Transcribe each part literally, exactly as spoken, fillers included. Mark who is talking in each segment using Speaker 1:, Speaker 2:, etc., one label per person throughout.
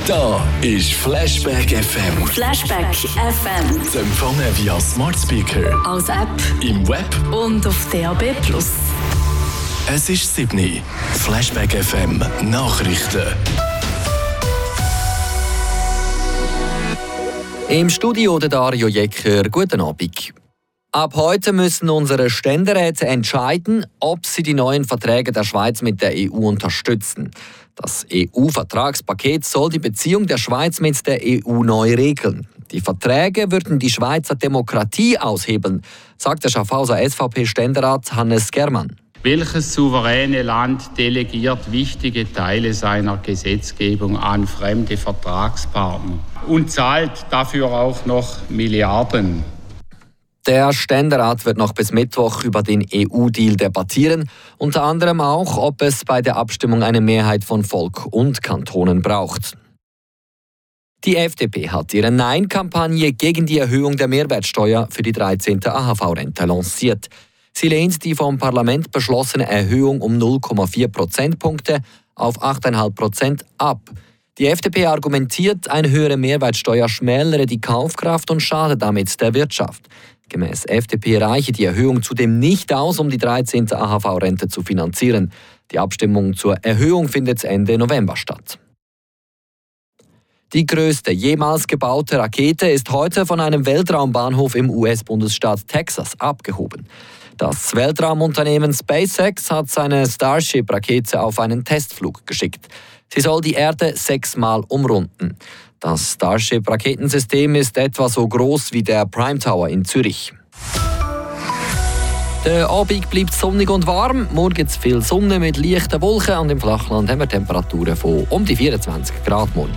Speaker 1: Da ist Flashback F M.
Speaker 2: Flashback F M.
Speaker 1: Zu empfangen via Smart Speaker,
Speaker 2: als App
Speaker 1: im Web
Speaker 2: und auf D A B plus.
Speaker 1: Es ist sieben Uhr. Flashback F M Nachrichten.
Speaker 3: Im Studio der Dario Jecker. Guten Abend. Ab heute müssen unsere Ständeräte entscheiden, ob sie die neuen Verträge der Schweiz mit der E U unterstützen. Das E U-Vertragspaket soll die Beziehung der Schweiz mit der E U neu regeln. Die Verträge würden die Schweizer Demokratie aushebeln, sagt der Schaffhauser S V P-Ständerat Hannes Germann.
Speaker 4: Welches souveräne Land delegiert wichtige Teile seiner Gesetzgebung an fremde Vertragspartner und zahlt dafür auch noch Milliarden?
Speaker 3: Der Ständerat wird noch bis Mittwoch über den E U-Deal debattieren, unter anderem auch, ob es bei der Abstimmung eine Mehrheit von Volk und Kantonen braucht. Die F D P hat ihre Nein-Kampagne gegen die Erhöhung der Mehrwertsteuer für die dreizehnte A H V-Rente lanciert. Sie lehnt die vom Parlament beschlossene Erhöhung um null Komma vier Prozentpunkte auf acht Komma fünf Prozent ab. Die F D P argumentiert, eine höhere Mehrwertsteuer schmälere die Kaufkraft und schade damit der Wirtschaft. Gemäß F D P reiche die Erhöhung zudem nicht aus, um die dreizehnte A H V-Rente zu finanzieren. Die Abstimmung zur Erhöhung findet Ende November statt. Die größte jemals gebaute Rakete ist heute von einem Weltraumbahnhof im U S-Bundesstaat Texas abgehoben. Das Weltraumunternehmen SpaceX hat seine Starship-Rakete auf einen Testflug geschickt. Sie soll die Erde sechsmal umrunden. Das Starship-Raketensystem ist etwa so groß wie der Prime Tower in Zürich. Der Abend bleibt sonnig und warm. Morgen viel Sonne mit leichten Wolken und im Flachland haben wir Temperaturen von um die vierundzwanzig Grad morgen.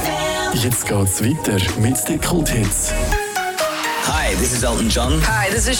Speaker 1: Jetzt geht's weiter mit den Kulthits.
Speaker 5: Hi, this is Elton John.
Speaker 6: Hi, this is